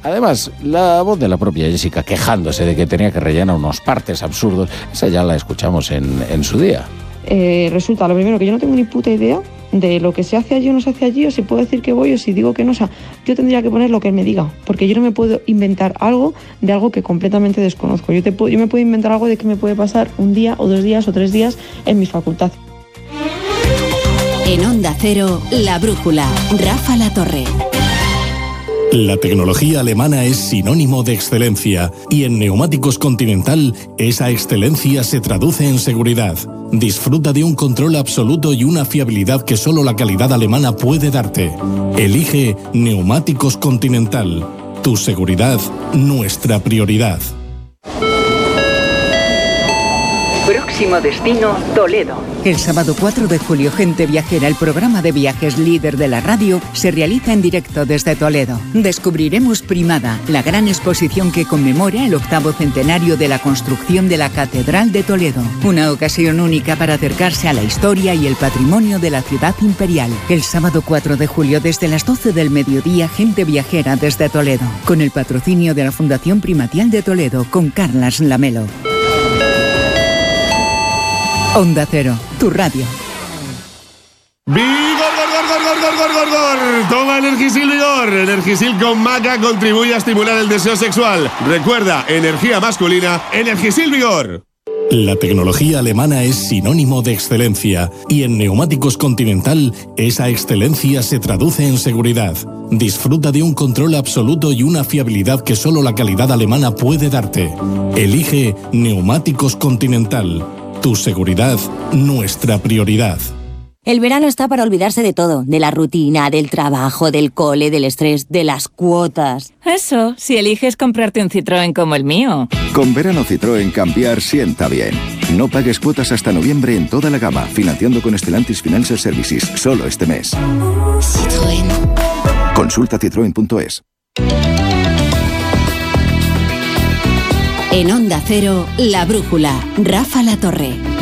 Además, la voz de la propia Jessica quejándose de que tenía que rellenar unos partes absurdos, esa ya la escuchamos en su día. Resulta, lo primero, que yo no tengo ni puta idea de lo que se hace allí o no se hace allí, o si puedo decir que voy o si digo que no. O sea, yo tendría que poner lo que él me diga, porque yo no me puedo inventar algo de algo que completamente desconozco. Yo me puedo inventar algo de que me puede pasar un día o 2 días o 3 días en mi facultad. En Onda Cero, La Brújula, Rafa La Torre. La tecnología alemana es sinónimo de excelencia y en Neumáticos Continental esa excelencia se traduce en seguridad. Disfruta de un control absoluto y una fiabilidad que solo la calidad alemana puede darte. Elige Neumáticos Continental. Tu seguridad, nuestra prioridad. Próximo destino, Toledo. El sábado 4 de julio, Gente Viajera, el programa de viajes líder de la radio, se realiza en directo desde Toledo. Descubriremos Primada, la gran exposición que conmemora el 8º centenario de la construcción de la Catedral de Toledo. Una ocasión única para acercarse a la historia y el patrimonio de la ciudad imperial. El sábado 4 de julio, desde las 12 del mediodía, Gente Viajera desde Toledo. Con el patrocinio de la Fundación Primatial de Toledo, con Carlas Lamelo. Onda Cero, tu radio. ¡Vigor! Toma Energisil Vigor. Energisil con maca contribuye a estimular el deseo sexual. Recuerda, energía masculina, Energisil Vigor. La tecnología alemana es sinónimo de excelencia y en Neumáticos Continental esa excelencia se traduce en seguridad. Disfruta de un control absoluto y una fiabilidad que solo la calidad alemana puede darte. Elige Neumáticos Continental. Tu seguridad, nuestra prioridad. El verano está para olvidarse de todo, de la rutina, del trabajo, del cole, del estrés, de las cuotas. Eso, si eliges comprarte un Citroën como el mío. Con verano Citroën cambiar sienta bien. No pagues cuotas hasta noviembre en toda la gama, financiando con Stellantis Financial Services, solo este mes. Citroën. Consulta citroen.es. En Onda Cero, La Brújula, Rafa La Torre.